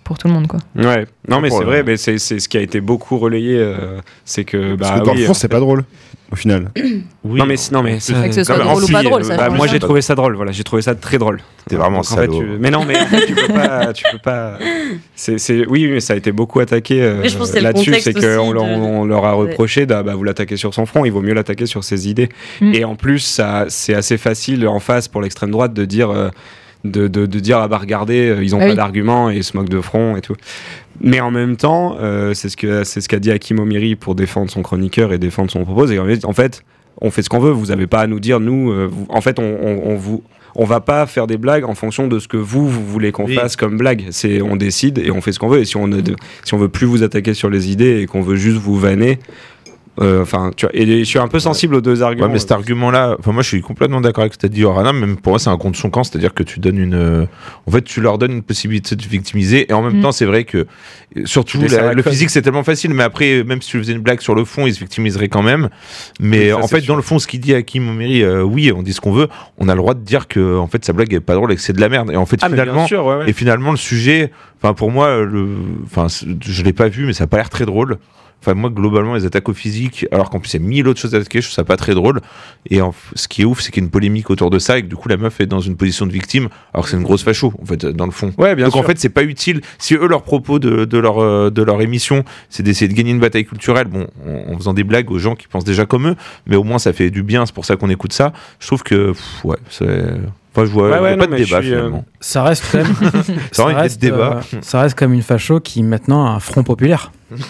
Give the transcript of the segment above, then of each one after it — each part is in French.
pour tout le monde, quoi. Ouais, non mais c'est vrai, mais c'est ce qui a été beaucoup relayé, c'est que parce que dans le fond c'est pas drôle au final. Oui, non mais que ce soit drôle ou pas drôle, ça moi j'ai trouvé ça drôle, voilà, j'ai trouvé ça très drôle. C'était vraiment salaud. Mais non, mais tu peux pas. Oui, mais ça a été beaucoup attaqué là-dessus, c'est qu'on leur a reproché, vous l'attaquez sur son front, il vaut mieux l'attaquer sur ses idées. Et en plus, c'est assez facile en face pour l'extrême droite de dire. De dire regardez, ils ont pas d'arguments et ils se moquent de front et tout. Mais en même temps, c'est ce qu'a dit Hakim Omiri pour défendre son chroniqueur et défendre son propos. Et en fait, on fait ce qu'on veut. Vous avez pas à nous dire nous. En fait, on va pas faire des blagues en fonction de ce que vous voulez qu'on fasse comme blague. On décide et on fait ce qu'on veut. Et si on veut plus vous attaquer sur les idées et qu'on veut juste vous vanner. Tu vois, et je suis un peu sensible aux deux arguments. Ouais, mais cet argument-là, moi je suis complètement d'accord avec ce que tu as dit, Orana, même pour moi c'est un contre son camp, c'est-à-dire que tu donnes en fait, tu leur donnes une possibilité de victimiser, et en même temps, c'est vrai que, surtout, le physique c'est tellement facile, mais après, même si tu faisais une blague sur le fond, ils se victimiseraient quand même. Mais en fait, dans le fond, ce qu'il dit à Hakim Omiri, oui, on dit ce qu'on veut, on a le droit de dire que en fait, sa blague est pas drôle et que c'est de la merde. Et en fait, finalement, le sujet, pour moi, je l'ai pas vu, mais ça a pas l'air très drôle. Moi, globalement, les attaques au physique, alors qu'en plus, il y a 1000 autres choses à attaquer, je trouve ça pas très drôle. Et ce qui est ouf, c'est qu'il y a une polémique autour de ça et que du coup, la meuf est dans une position de victime, alors que c'est une grosse facho, en fait, dans le fond. Ouais, bien sûr. Donc, en fait, c'est pas utile. Si eux, leur propos de leur émission, c'est d'essayer de gagner une bataille culturelle, en faisant des blagues aux gens qui pensent déjà comme eux, mais au moins, ça fait du bien, c'est pour ça qu'on écoute ça. Je trouve que, c'est. Je vois pas de débat finalement. Ça reste quand même. Ça reste comme une facho qui maintenant a un front populaire.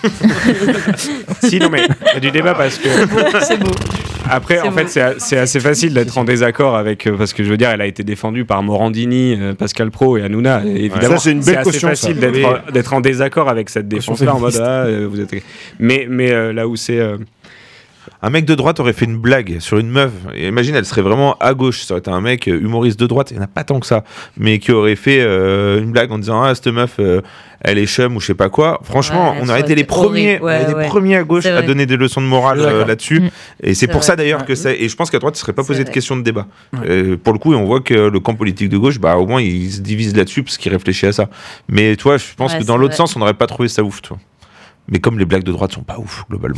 Si, non, mais il y a du débat parce que. C'est beau. Après, en fait, c'est assez facile d'être en désaccord avec. Parce que je veux dire, elle a été défendue par Morandini, Pascal Pro et Hanouna. Et évidemment, ça, c'est une belle caution. C'est assez facile d'être en désaccord avec cette défense-là en mode vous êtes. Mais là où c'est. Un mec de droite aurait fait une blague sur une meuf. Et imagine, elle serait vraiment à gauche. Ça aurait été un mec humoriste de droite. Il n'y en a pas tant que ça. Mais qui aurait fait une blague en disant cette meuf, elle est chum ou je sais pas quoi. Franchement, on aurait été les premiers à gauche à donner des leçons de morale là-dessus. Et c'est pour ça d'ailleurs que ça. Et je pense qu'à droite, il ne serait pas posé de question de débat. Pour le coup, on voit que le camp politique de gauche, au moins, il se divise là-dessus parce qu'il réfléchit à ça. Mais toi, je pense que dans l'autre sens, on n'aurait pas trouvé ça ouf, toi. Mais comme les blagues de droite sont pas ouf, globalement.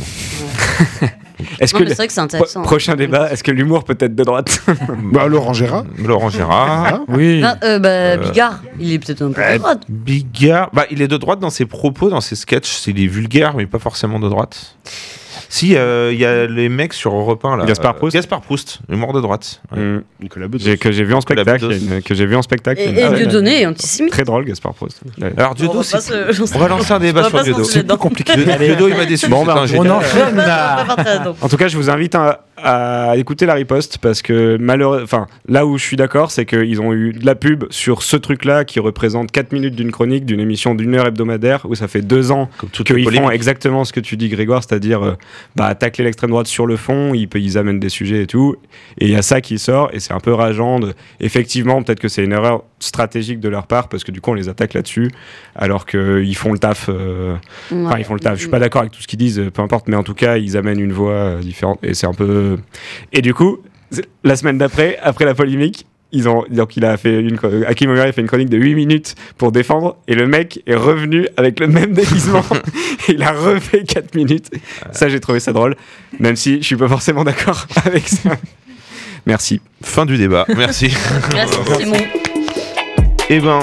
C'est vrai que c'est intéressant. Prochain débat, est-ce que l'humour peut être de droite? Laurent Gérard. Oui. Bigard, il est peut-être un peu de droite. Bigard, il est de droite dans ses propos, dans ses sketchs. Il est vulgaire, mais pas forcément de droite. Si, il y a les mecs sur Europe 1 là. Gaspard Proust, humour de droite. Ouais. Nicolas Bedos. Que j'ai vu en spectacle. Et Dieudonné est antisémite. Très drôle, Gaspard Proust. Alors Dieudonné, on va lancer un débat sur Dieudonné. C'est plus compliqué. Dieudonné, il m'a déçu. On enchaîne. En tout cas, je vous invite à écouter la riposte parce que là où je suis d'accord, c'est qu'ils ont eu de la pub sur ce truc-là qui représente 4 minutes d'une chronique, d'une émission d'1 heure hebdomadaire où ça fait 2 ans qu'ils font exactement ce que tu dis, Grégoire, c'est-à-dire tacler l'extrême droite sur le fond, ils amènent des sujets et tout, et il y a ça qui sort et c'est un peu rageant. Effectivement, peut-être que c'est une erreur stratégique de leur part parce que du coup on les attaque là-dessus alors qu'ils font le taf. Ils font le taf. Je suis pas d'accord avec tout ce qu'ils disent, peu importe, mais en tout cas ils amènent une voix différente et c'est un peu. Et du coup, la semaine d'après, après la polémique, Hakim Omiri a fait une chronique de 8 minutes pour défendre, et le mec est revenu avec le même déguisement. Il a refait 4 minutes. Ça, j'ai trouvé ça drôle, même si je suis pas forcément d'accord avec ça. Merci. Fin du débat. Merci. Merci, Simon. Eh ben,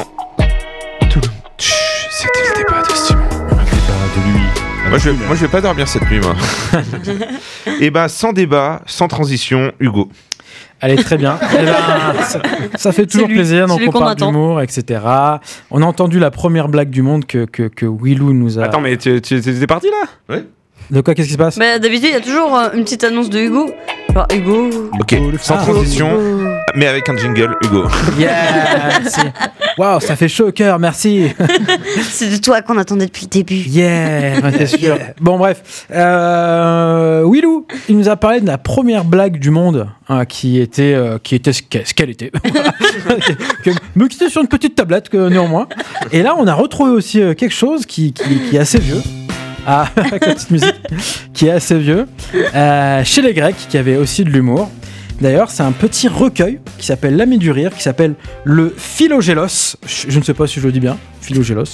c'était le débat de Simon. Moi, je vais pas dormir cette nuit, moi. Et sans débat, sans transition, Hugo. Allez, très bien. Ça fait toujours plaisir, donc on parle d'humour, etc. On a entendu la première blague du monde que Willou nous a... Attends, mais tu étais parti là? Ouais. De quoi, qu'est-ce qui se passe? D'habitude, il y a toujours une petite annonce de Hugo. Genre, Hugo... Ok, sans transition, mais avec un jingle, Hugo. Yeah. Waouh, ça fait chaud au cœur, merci. C'est de toi qu'on attendait depuis le début. Yeah, c'est sûr. Yeah. Bon, bref. Willou, il nous a parlé de la première blague du monde, qui était ce qu'elle était. Mais qui était sur une petite tablette, néanmoins. Et là, on a retrouvé aussi quelque chose qui est assez vieux. Avec la petite musique, qui est assez vieux. Chez les Grecs, qui avait aussi de l'humour. D'ailleurs, c'est un petit recueil qui s'appelle L'Ami du Rire, qui s'appelle le Philogélos. Je ne sais pas si je le dis bien. Philogélos.